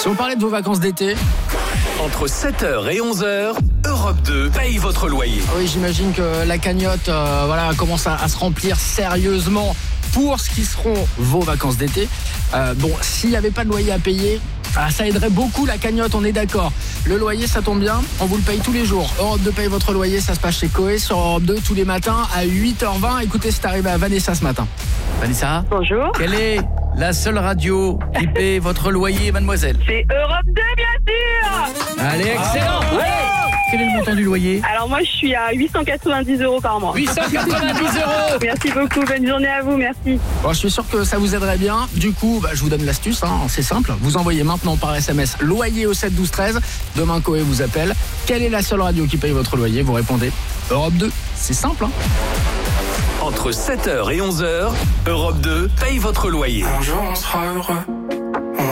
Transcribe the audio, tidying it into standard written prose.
Si on parlait de vos vacances d'été. Entre 7h et 11h, Europe 2 paye votre loyer. Oui, j'imagine que la cagnotte commence à se remplir sérieusement pour ce qui seront vos vacances d'été. S'il n'y avait pas de loyer à payer, ça aiderait beaucoup la cagnotte, on est d'accord. Le loyer, ça tombe bien, on vous le paye tous les jours. Europe 2 paye votre loyer, ça se passe chez Coé sur Europe 2 tous les matins à 8h20. Écoutez, c'est arrivé à Vanessa ce matin. Vanessa ? Bonjour. Quelle est la seule radio qui paie votre loyer, mademoiselle? C'est Europe 2, bien sûr. Allez, excellent. Quel est le montant du loyer? Alors moi, je suis à 890 € par mois. 890 €. Merci beaucoup, bonne journée à vous, merci. Bon, je suis sûr que ça vous aiderait bien. Du coup, je vous donne l'astuce, c'est simple. Vous envoyez maintenant par SMS loyer au 7 12 13. Demain, Coé vous appelle. Quelle est la seule radio qui paye votre loyer? Vous répondez Europe 2. C'est simple. Entre 7h et 11h, Europe 2 paye votre loyer. Un jour on sera heureux.